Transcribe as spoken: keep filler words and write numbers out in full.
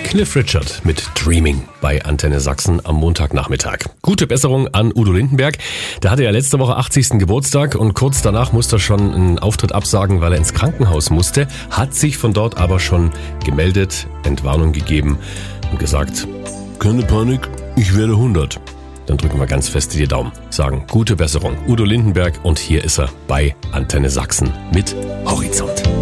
Cliff Richard mit Dreaming bei Antenne Sachsen am Montagnachmittag. Gute Besserung an Udo Lindenberg. Der hatte ja letzte Woche achtzigsten Geburtstag und kurz danach musste er schon einen Auftritt absagen, weil er ins Krankenhaus musste. Hat sich von dort aber schon gemeldet, Entwarnung gegeben und gesagt, keine Panik, ich werde hundert. Dann drücken wir ganz fest die Daumen, sagen gute Besserung Udo Lindenberg und hier ist er bei Antenne Sachsen mit Horizont.